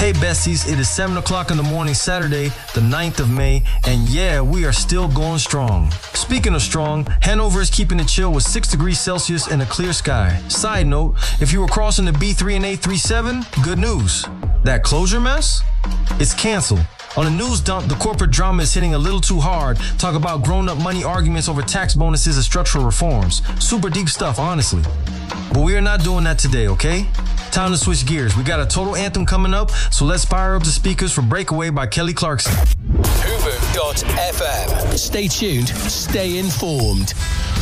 Hey besties, it is 7 o'clock in the morning, Saturday, the 9th of May, and yeah, we are still going strong. Speaking of strong, Hanover is keeping it chill with 6 degrees Celsius and a clear sky. Side note, if you were crossing the B3 and 837, good news. That closure mess? It's canceled. On the news dump, the corporate drama is hitting a little too hard. Talk about grown-up money arguments over tax bonuses and structural reforms. Super deep stuff, honestly. But we are not doing that today, okay? Time to switch gears. We got a total anthem coming up, so let's fire up the speakers for Breakaway by Kelly Clarkson. Hoover.fm. Stay tuned, stay informed.